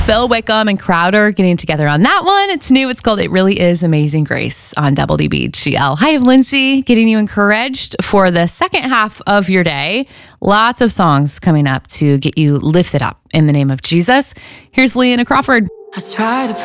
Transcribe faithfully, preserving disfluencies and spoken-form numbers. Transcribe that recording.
Phil Wickham and Crowder getting together on that one. It's new. It's called It Really Is Amazing Grace on Double D B G L. Hi, I'm Lindsay, getting you encouraged for the second half of your day. Lots of songs coming up to get you lifted up in the name of Jesus. Here's Leanna Crawford. I try to